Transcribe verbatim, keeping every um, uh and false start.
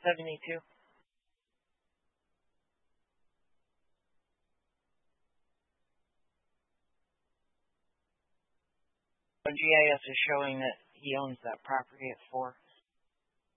seventy-two. G I S is showing that he owns that property at four.